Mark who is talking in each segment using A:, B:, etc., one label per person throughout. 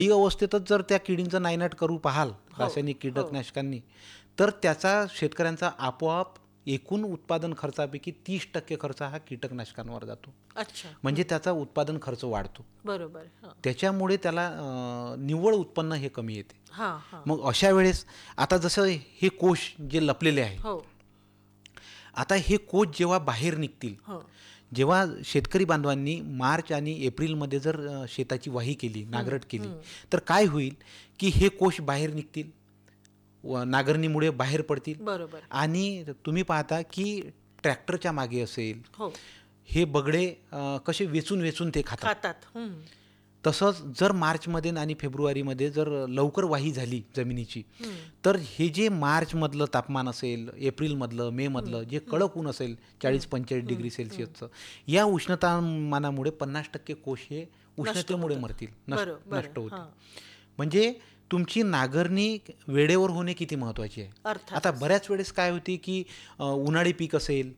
A: ही अवस्थेतच जर त्या किडींचं नायनाट करू पाहाल रासायनिक कीटकनाशकांनी, तर त्याचा शेतकऱ्यांचा आपोआप एकूण उत्पादन खर्चापैकी 30% खर्च हा कीटकनाशकांवर जातो.
B: अच्छा.
A: म्हणजे त्याचा उत्पादन खर्च वाढतो.
B: बरोबर.
A: त्याच्यामुळे त्याला निव्वळ उत्पन्न हे कमी येते.
B: हां हां.
A: मग अशा वेळेस आता जसं हे कोश जे लपलेले आहे,
B: हो
A: आता हे कोश जेव्हा बाहेर निघतील,
B: हो.
A: जेव्हा शेतकरी बांधवांनी मार्च आणि एप्रिलमध्ये जर शेताची वाही केली, नांगरट केली, तर काय होईल की हे कोश बाहेर निघतील, नांगरणीमुळे बाहेर पडतील.
B: बरोबर.
A: आणि तुम्ही पाहता की ट्रॅक्टरच्या मागे असेल,
B: हो.
A: हे बगडे कसे वेचून वेचून ते खातात. तसंच जर मार्चमध्ये आणि फेब्रुवारीमध्ये जर लवकर वाही झाली जमिनीची, तर हे जे मार्चमधलं तापमान असेल, एप्रिलमधलं, मेमधलं जे कडक ऊन असेल 40-45 डिग्री सेल्सिअसचं, या उष्णतामानामुळे 50% कोश हे उष्णतेमुळे मरतील, नष्ट होतील. म्हणजे तुमची नांगरणी वेळेवर होणे किती महत्त्वाची आहे. आता बऱ्याच वेळेस काय होते की उन्हाळी पीक असेल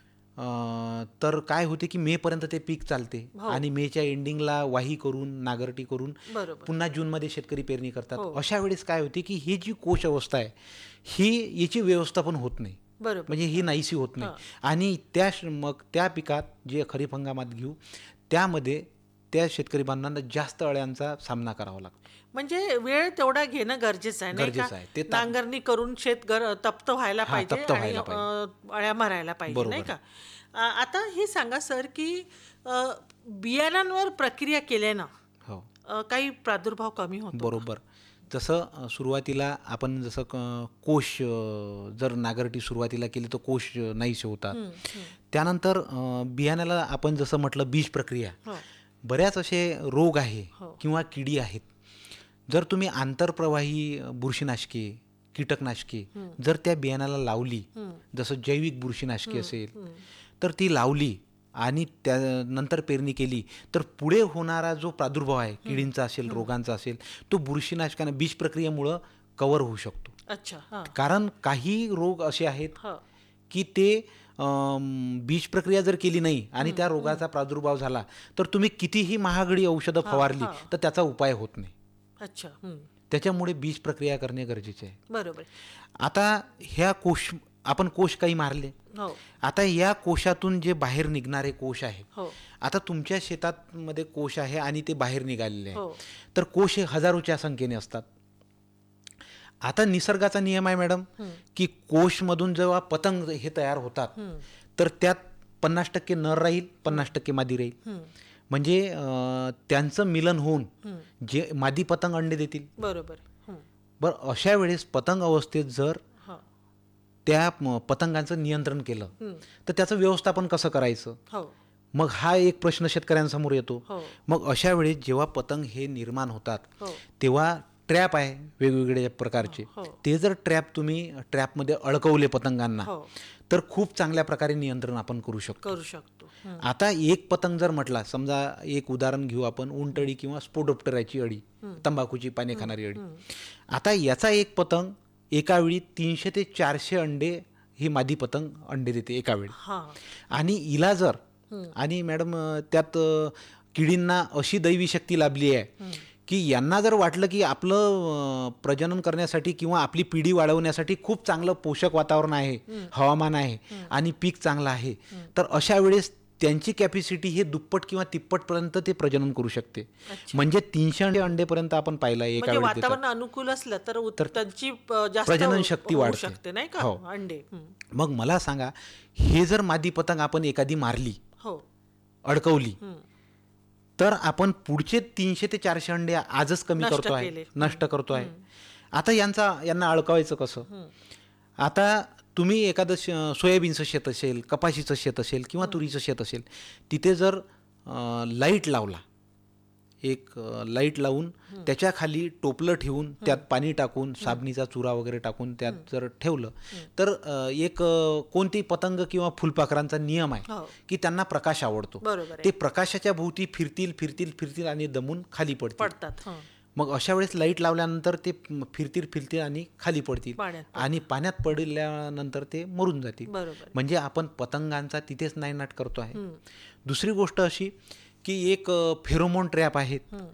A: तर काय होते की मेपर्यंत ते पीक चालते आणि मेच्या एंडिंगला वाही करून नांगरटी करून पुन्हा जूनमध्ये शेतकरी पेरणी करतात. अशा वेळेस काय होते की ही जी कोश अवस्था आहे ही याची व्यवस्थापन होत नाही, म्हणजे ही नाहीशी होत नाही. आणि मग त्या पिकात जे खरीप हंगामात घेऊ त्यामध्ये त्या शेतकरी बांधवांना जास्त अळ्यांचा सामना करावा लागतो.
B: म्हणजे वेळ तेवढा घेणं गरजेचं आहे, नाही का?
A: ते
B: नांगरणी करून शेत तप्त व्हायला पाहिजे आणि अळ्या मारायला पाहिजे, नाही का? आता हे सांगा सर की बियाणांवर प्रक्रिया केल्यानं काही प्रादुर्भाव कमी होतो.
A: बरोबर. जसं सुरुवातीला आपण जसं कोश जर नांगरटी सुरुवातीला केली तर कोश नाहीसे होतात. त्यानंतर बियाण्याला आपण जसं म्हटलं बीज प्रक्रिया, बऱ्याच असे रोग आहे किंवा किडी आहेत. जर तुम्ही आंतरप्रवाही बुरशीनाशके, कीटकनाशके जर त्या बियाण्याला लावली, जसं जैविक बुरशीनाशके असेल तर ती लावली आणि त्यानंतर पेरणी केली, तर पुढे होणारा जो प्रादुर्भाव आहे किडींचा असेल, रोगांचा असेल, तो बुरशीनाशकाने बीज प्रक्रियेमुळं कव्हर होऊ शकतो.
B: अच्छा.
A: कारण काही रोग असे आहेत की ते बीज प्रक्रिया जर केली नाही आणि त्या रोगाचा प्रादुर्भाव झाला तर तुम्ही कितीही महागडी औषधं फवारली तर त्याचा उपाय होत नाही.
B: अच्छा.
A: त्याच्यामुळे बीज प्रक्रिया करणे गरजेचे आहे.
B: बरोबर.
A: आता ह्या आपण कोश काही मारले, आता या कोशातून जे बाहेर निघणारे कोश आहे, आता तुमच्या शेतामध्ये कोश आहे आणि ते बाहेर निघालेले आहे, तर कोश हे हजारोच्या संख्येने असतात. आता निसर्गाचा नियम आहे मॅडम की कोशमधून जेव्हा पतंग हे तयार होतात तर त्यात 50% नर राहील, 50% मादी राहील. म्हणजे त्यांचं मिलन होऊन जे मादी पतंग अंडे देतील. बरं, अशा वेळेस पतंग अवस्थेत जर त्या पतंगांचं नियंत्रण केलं तर त्याचं व्यवस्थापन कसं करायचं, मग हा एक प्रश्न शेतकऱ्यांसमोर येतो. मग अशा वेळेस जेव्हा पतंग हे निर्माण होतात तेव्हा ट्रॅप आहे वेगवेगळ्या प्रकारचे, ते जर तुम्ही ट्रॅपमध्ये अडकवले पतंगांना तर खूप चांगल्या प्रकारे नियंत्रण आपण करू शकतो. आता एक पतंग जर म्हटला, समजा एक उदाहरण घेऊ आपण, उंटअळी किंवा स्पोडोप्टेराची अळी, तंबाखूची पाने खाणारी अळी. आता याचा एक पतंग एका वेळी 300 ते 400 अंडे ही मादी पतंग अंडे देते एका वेळी. आणि इला जर आणि मॅडम त्यात किडींना अशी दैवी शक्ती लाभली आहे की यांना जर वाटलं की आपलं प्रजनन करण्यासाठी किंवा आपली पिढी वाढवण्यासाठी खूप चांगलं पोषक वातावरण आहे, हवामान आहे आणि पीक चांगलं आहे, तर अशा वेळेस त्यांची कॅपॅसिटी हे दुप्पट किंवा तिप्पटपर्यंत ते प्रजनन करू शकते. म्हणजे 300 अंडेपर्यंत आपण पाहिलं एका वेळी.
B: वातावरण अनुकूल असलं तर त्यांची
A: प्रजनन शक्ती वाढते,
B: नाही का अंडे.
A: मग मला सांगा, हे जर मादी पतंग आपण एखादी मारली, अडकवली, तर आपण पुढचे 300 ते 400 अंडे आजच कमी करतो आहे, नष्ट करतो आहे. आता यांना अडकवायचं कसं? आता तुम्ही एखादं सोयाबीनचं शेत असेल, कपाशीचं शेत असेल किंवा तुरीचं शेत असेल, तिथे जर लाईट लावला, एक लाईट लावून त्याच्या खाली टोपलं ठेवून त्यात पाणी टाकून साबणीचा चुरा वगैरे टाकून त्यात जर ठेवलं तर एक कोणती पतंग किंवा फुलपाखरांचा नियम आहे की त्यांना प्रकाश आवडतो. ते प्रकाशाच्या भोवती फिरतील फिरतील फिरतील आणि दमून खाली पडतात. मग अशा वेळेस लाईट लावल्यानंतर ते फिरतील आणि खाली पडतील आणि पाण्यात पडल्यानंतर ते मरून जातील. म्हणजे आपण पतंगांचा तिथेच नायनाट करतो आहे. दुसरी गोष्ट अशी की एक फेरोमोन ट्रॅप आहेत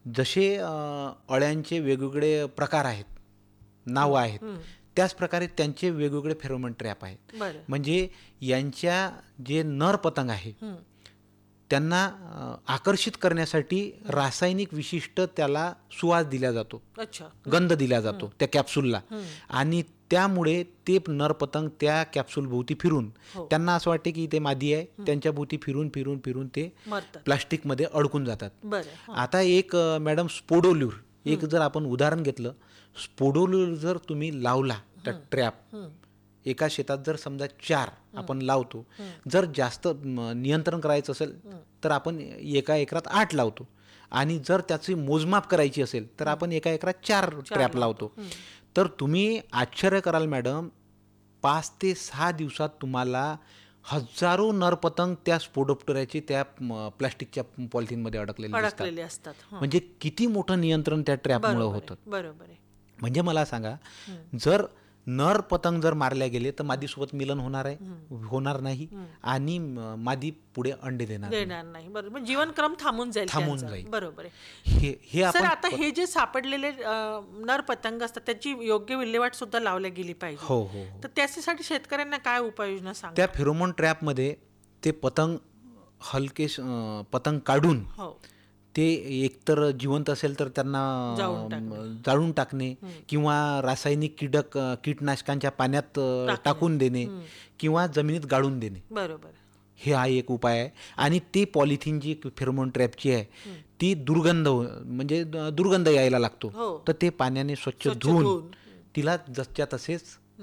A: जसे अळ्यांचे वेगवेगळे प्रकार आहेत, नावं आहेत, त्याच प्रकारे त्यांचे वेगवेगळे फेरोमोन ट्रॅप आहेत. म्हणजे यांच्या जे नर पतंग आहे त्यांना आकर्षित करण्यासाठी रासायनिक विशिष्ट त्याला सुवास दिला जातो, गंध दिला जातो त्या कॅप्सूलला, आणि त्यामुळे ते नर पतंग त्या कॅप्सूल भोवती फिरून त्यांना असं वाटते की ते मादी आहे, त्यांच्या भोवती फिरून फिरून फिरून ते प्लास्टिकमध्ये अडकून जातात. आता एक मॅडम स्पोडोल्यूर, एक जर आपण उदाहरण घेतलं, स्पोडोल्यूर जर तुम्ही लावला त्या ट्रॅप एका शेतात जर समजा 4 आपण लावतो, जर जास्त नियंत्रण करायचं असेल तर आपण एका एकरात 8 लावतो, आणि जर त्याची मोजमाप करायची असेल तर आपण एका एकरात 4 ट्रॅप लावतो. तर तुम्ही आश्चर्य कराल मॅडम, 5 ते 6 दिवसात तुम्हाला हजारो नरपतंग त्या स्पोडोप्टेराचे त्या प्लास्टिकच्या पॉलिथिनमध्ये अडकलेले असतात. म्हणजे किती मोठं नियंत्रण त्या ट्रॅपमुळे होतं.
B: बरोबर आहे.
A: म्हणजे मला सांगा, जर नर पतंग जर मारल्या गेले तर मादीसोबत मिलन होणार नाही, आणि मादी पुढे अंडे देणार
B: नाही. बरोबर, जीवनक्रम थांबून जाईल. बरोबर आहे.
A: हे आपण
B: आता हे जे सापडलेले नर पतंग असतात त्याची योग्य विल्हेवाट सुद्धा लावल्या गेली पाहिजे.
A: हो हो.
B: तर त्यासाठी शेतकऱ्यांना काय उपाययोजना सांगा?
A: त्या फेरोमोन ट्रॅपमध्ये ते पतंग हलके पतंग काढून ते एकतर जिवंत असेल तर त्यांना जाळून टाकणे, किंवा रासायनिक कीटनाशकांच्या पाण्यात टाकून देणे, किंवा जमिनीत गाळून देणे.
B: बरोबर,
A: हे हा एक उपाय आहे. आणि ती पॉलिथिन जी फेरोमोन ट्रॅपची आहे ती दुर्गंध यायला लागतो, तर ते पाण्याने स्वच्छ धुवून तिला जसच्या तसेच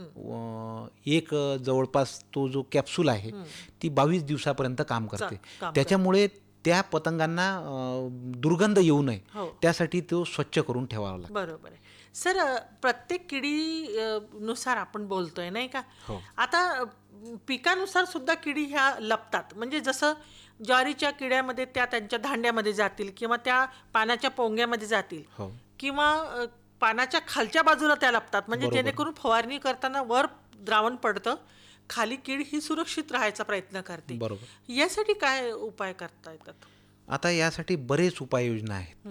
A: एक जवळपास तो जो कॅप्सूल आहे ती 22 दिवसापर्यंत काम करते. त्याच्यामुळे त्या पतंगांना दुर्गंध येऊ नये त्यासाठी तो स्वच्छ करून ठेवावा लागतो.
B: बरोबर आहे सर. प्रत्येक किडी नुसार आपण बोलतोय नाही का? आता पिकानुसार सुद्धा किडी ह्या लपतात. म्हणजे जसं ज्वारीच्या किड्यामध्ये त्या त्यांच्या धांड्यामध्ये जातील, किंवा त्या पानाच्या पोंग्यामध्ये जातील, किंवा पानाच्या खालच्या बाजूला त्या लपतात, म्हणजे जेणेकरून फवारणी करताना वर द्रावण पडतं, खाली कीड ही सुरक्षित राहायचा प्रयत्न करते.
A: बरोबर.
B: यासाठी काय उपाय करता येतात?
A: आता यासाठी बरेच उपाययोजना आहेत.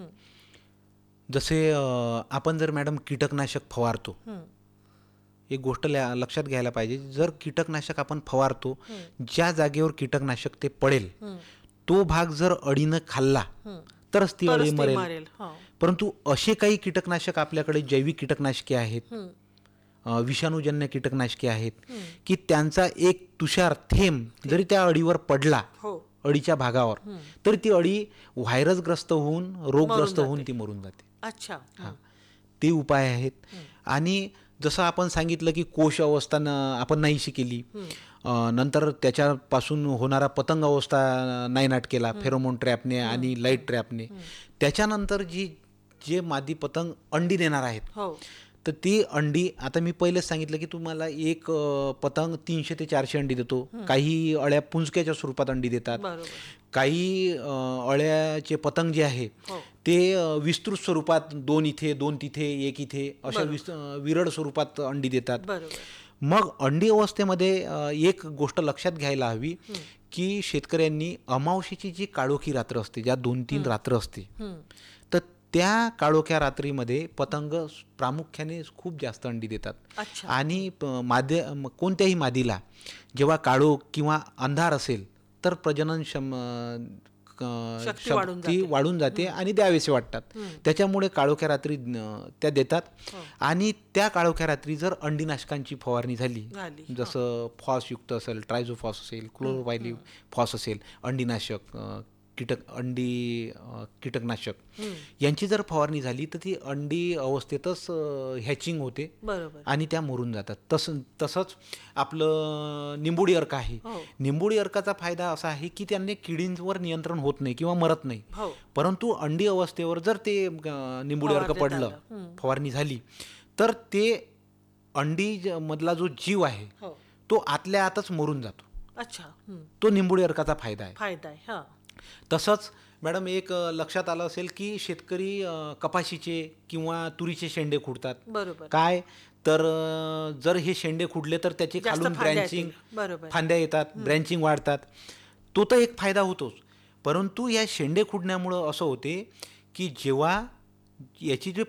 A: जसे आपण जर मॅडम कीटकनाशक फवारतो, एक गोष्ट लक्षात घ्यायला पाहिजे, जर कीटकनाशक आपण फवारतो, ज्या जागेवर कीटकनाशक ते पडेल तो भाग जर अळीनं खाल्ला तरच ती अळी मरेल. परंतु असे काही कीटकनाशक आपल्याकडे जैविक कीटकनाशके आहेत, विषाणूजन्य कीटकनाशके आहेत, की त्यांचा एक तुषार थेंब जरी त्या अळीवर पडला, अळीच्या भागावर, तर ती अळी व्हायरसग्रस्त होऊन, रोगग्रस्त होऊन ती मरून जाते.
B: अच्छा.
A: ते उपाय आहेत. आणि जसं आपण सांगितलं की कोश अवस्था आपण नाहीशी केली, नंतर त्याच्यापासून होणारा पतंग अवस्था नायनाट केला फेरोमोन ट्रॅपने आणि लाईट ट्रॅपने, त्याच्यानंतर जे मादी पतंग अंडी देणार आहेत, तर ती अंडी, आता मी पहिलेच सांगितलं की तुम्हाला एक पतंग 300 ते 400 अंडी देतो. काही अळ्या पुंजक्याच्या स्वरूपात अंडी देतात, काही अळ्याचे पतंग जे आहे ते विस्तृत स्वरूपात 2 इथे 2 तिथे 1 इथे अशा विरळ स्वरूपात अंडी देतात. मग अंडी अवस्थेमध्ये एक गोष्ट लक्षात घ्यायला हवी की शेतकऱ्यांनी अमावस्येची जी काळोखी रात्र असते, ज्या 2-3 रात्र असते, तर त्या काळोख्या रात्रीमध्ये पतंग प्रामुख्याने खूप जास्त अंडी देतात. आणि कोणत्याही मादीला जेव्हा काळोख किंवा अंधार असेल तर प्रजनन शक्ती वाढून जाते आणि द्यावेसे वाटतात. त्याच्यामुळे काळोख्या रात्री त्या देतात. आणि त्या काळोख्या रात्री जर अंडीनाशकांची फवारणी झाली, जसं फॉस युक्त असेल, ट्रायझोफॉस असेल, क्लोरोपायली फॉस असेल, अंडीनाशक, कीटकनाशक यांची जर फवारणी झाली तर ती अंडी अवस्थेतच हॅचिंग होते आणि त्या मरून जातात. तसंच आपलं निंबोडी अर्क आहे. निंबोडी अर्काचा फायदा असा आहे की त्यांनी किडींवर नियंत्रण होत नाही किंवा मरत नाही, परंतु अंडी अवस्थेवर जर ते निंबोडी अर्क पडलं, फवारणी झाली, तर ते अंडी मधला जो जीव आहे तो आतल्या आतच मरून जातो. तो निंबोडी अर्काचा फायदा आहे. तसंच मॅडम एक लक्षात आलं असेल की शेतकरी कपाशीचे किंवा तुरीचे शेंडे खुडतात. काय तर जर हे शेंडे खुडले तर त्याचे खालून ब्रँचिंग, फांद्या येतात, ब्रँचिंग वाढतात, तो तर एक फायदा होतोच. परंतु या शेंडे खुडण्यामुळं असं होते की जेव्हा याची जे